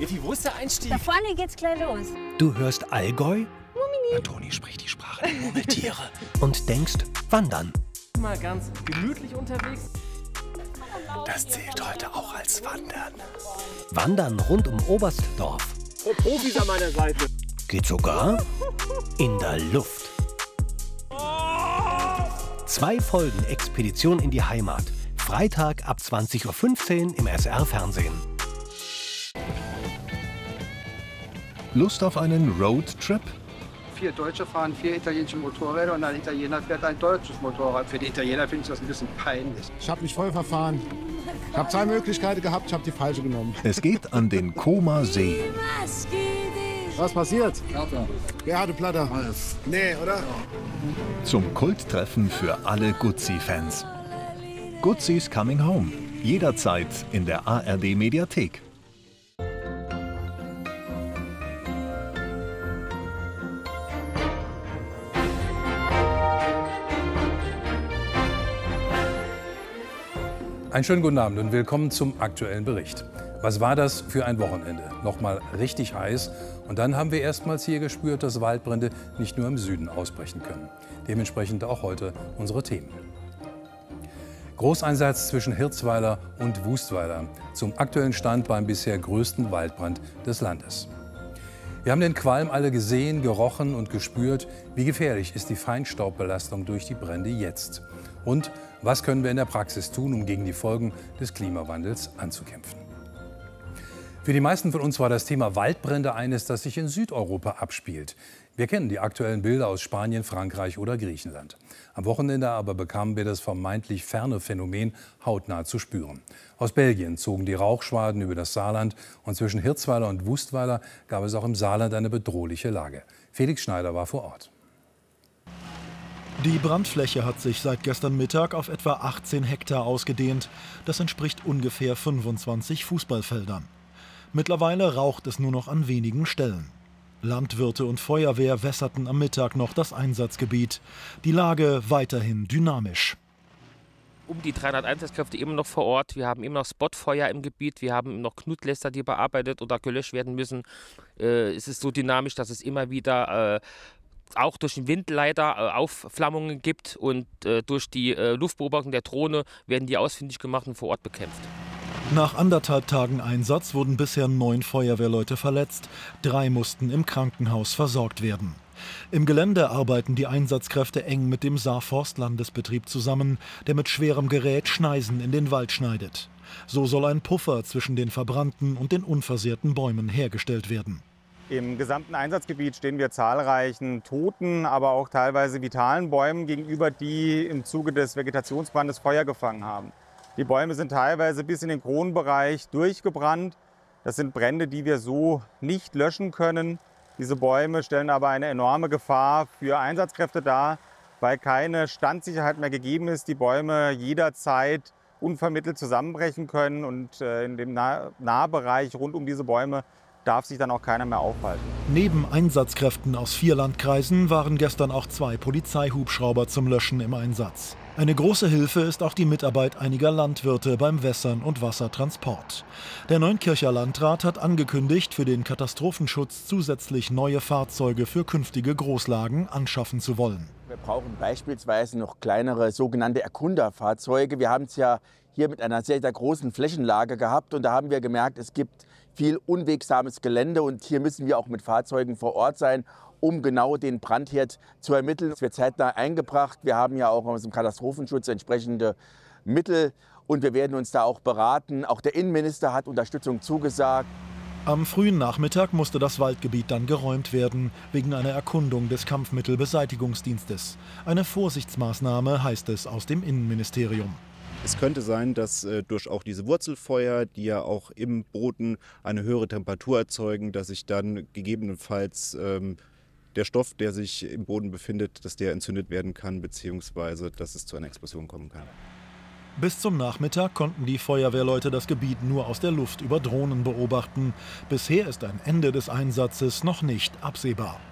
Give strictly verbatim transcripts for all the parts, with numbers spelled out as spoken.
Steffi, wo ist der Einstieg? Da vorne geht's gleich los. Du hörst Allgäu Toni spricht die Sprache der Murmeltiere. und denkst Wandern. Mal ganz gemütlich unterwegs. Das zählt heute auch als Wandern. Wandern rund um Oberstdorf. Oh, Profis an meiner Seite. Geht sogar in der Luft. Zwei Folgen Expedition in die Heimat. Freitag ab zwanzig Uhr fünfzehn im S R-Fernsehen. Lust auf einen Roadtrip? Vier Deutsche fahren vier italienische Motorräder und ein Italiener fährt ein deutsches Motorrad. Für die Italiener finde ich das ein bisschen peinlich. Ich habe mich voll verfahren. Ich habe zwei Möglichkeiten gehabt, ich habe die falsche genommen. Es geht an den Comer See. Was passiert? Platter. Gerhard Platter. Alles. Nee, oder? Zum Kulttreffen für alle Guzzi-Fans. Guzzis Coming Home. Jederzeit in der A R D-Mediathek. Einen schönen guten Abend und willkommen zum aktuellen Bericht. Was war das für ein Wochenende? Nochmal richtig heiß. Und dann haben wir erstmals hier gespürt, dass Waldbrände nicht nur im Süden ausbrechen können. Dementsprechend auch heute unsere Themen. Großeinsatz zwischen Hirzweiler und Wustweiler zum aktuellen Stand beim bisher größten Waldbrand des Landes. Wir haben den Qualm alle gesehen, gerochen und gespürt. Wie gefährlich ist die Feinstaubbelastung durch die Brände jetzt? Und was können wir in der Praxis tun, um gegen die Folgen des Klimawandels anzukämpfen? Für die meisten von uns war das Thema Waldbrände eines, das sich in Südeuropa abspielt. Wir kennen die aktuellen Bilder aus Spanien, Frankreich oder Griechenland. Am Wochenende aber bekamen wir das vermeintlich ferne Phänomen hautnah zu spüren. Aus Belgien zogen die Rauchschwaden über das Saarland und zwischen Hirzweiler und Wustweiler gab es auch im Saarland eine bedrohliche Lage. Felix Schneider war vor Ort. Die Brandfläche hat sich seit gestern Mittag auf etwa achtzehn Hektar ausgedehnt. Das entspricht ungefähr fünfundzwanzig Fußballfeldern. Mittlerweile raucht es nur noch an wenigen Stellen. Landwirte und Feuerwehr wässerten am Mittag noch das Einsatzgebiet. Die Lage weiterhin dynamisch. Um die dreihundert Einsatzkräfte immer noch vor Ort. Wir haben immer noch Spotfeuer im Gebiet. Wir haben noch Knutläster, die bearbeitet oder gelöscht werden müssen. Äh, es ist so dynamisch, dass es immer wieder äh, auch durch den Wind leider äh, Aufflammungen gibt. Und äh, durch die äh, Luftbeobachtung der Drohne werden die ausfindig gemacht und vor Ort bekämpft. Nach anderthalb Tagen Einsatz wurden bisher neun Feuerwehrleute verletzt. Drei mussten im Krankenhaus versorgt werden. Im Gelände arbeiten die Einsatzkräfte eng mit dem Saarforst-Landesbetrieb zusammen, der mit schwerem Gerät Schneisen in den Wald schneidet. So soll ein Puffer zwischen den verbrannten und den unversehrten Bäumen hergestellt werden. Im gesamten Einsatzgebiet stehen wir zahlreichen toten, aber auch teilweise vitalen Bäumen gegenüber, die im Zuge des Vegetationsbrandes Feuer gefangen haben. Die Bäume sind teilweise bis in den Kronenbereich durchgebrannt. Das sind Brände, die wir so nicht löschen können. Diese Bäume stellen aber eine enorme Gefahr für Einsatzkräfte dar, weil keine Standsicherheit mehr gegeben ist. Die Bäume jederzeit unvermittelt zusammenbrechen können und in dem Nahbereich rund um diese Bäume darf sich dann auch keiner mehr aufhalten. Neben Einsatzkräften aus vier Landkreisen waren gestern auch zwei Polizeihubschrauber zum Löschen im Einsatz. Eine große Hilfe ist auch die Mitarbeit einiger Landwirte beim Wässern und Wassertransport. Der Neunkircher Landrat hat angekündigt, für den Katastrophenschutz zusätzlich neue Fahrzeuge für künftige Großlagen anschaffen zu wollen. Wir brauchen beispielsweise noch kleinere sogenannte Erkunderfahrzeuge. Wir haben es ja hier mit einer sehr, sehr großen Flächenlage gehabt und da haben wir gemerkt, es gibt viel unwegsames Gelände und hier müssen wir auch mit Fahrzeugen vor Ort sein, um genau den Brandherd zu ermitteln. Es wird zeitnah eingebracht. Wir haben ja auch aus dem Katastrophenschutz entsprechende Mittel und wir werden uns da auch beraten. Auch der Innenminister hat Unterstützung zugesagt. Am frühen Nachmittag musste das Waldgebiet dann geräumt werden, wegen einer Erkundung des Kampfmittelbeseitigungsdienstes. Eine Vorsichtsmaßnahme, heißt es aus dem Innenministerium. Es könnte sein, dass äh, durch auch diese Wurzelfeuer, die ja auch im Boden eine höhere Temperatur erzeugen, dass sich dann gegebenenfalls ähm, der Stoff, der sich im Boden befindet, dass der entzündet werden kann, beziehungsweise dass es zu einer Explosion kommen kann. Bis zum Nachmittag konnten die Feuerwehrleute das Gebiet nur aus der Luft über Drohnen beobachten. Bisher ist ein Ende des Einsatzes noch nicht absehbar.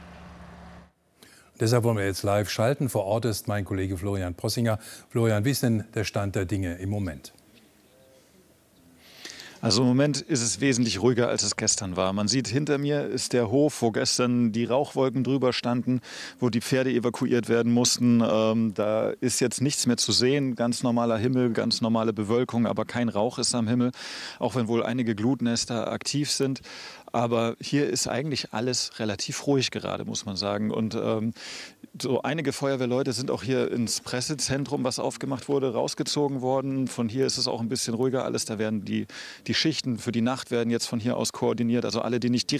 Deshalb wollen wir jetzt live schalten. Vor Ort ist mein Kollege Florian Possinger. Florian, wie ist denn der Stand der Dinge im Moment? Also im Moment ist es wesentlich ruhiger, als es gestern war. Man sieht, hinter mir ist der Hof, wo gestern die Rauchwolken drüber standen, wo die Pferde evakuiert werden mussten. Ähm, da ist jetzt nichts mehr zu sehen. Ganz normaler Himmel, ganz normale Bewölkung, aber kein Rauch ist am Himmel, auch wenn wohl einige Glutnester aktiv sind. Aber hier ist eigentlich alles relativ ruhig gerade, muss man sagen. Und ähm, so einige Feuerwehrleute sind auch hier ins Pressezentrum, was aufgemacht wurde, rausgezogen worden. Von hier ist es auch ein bisschen ruhiger alles. Da werden die, die Schichten für die Nacht werden jetzt von hier aus koordiniert. Also alle, die nicht direkt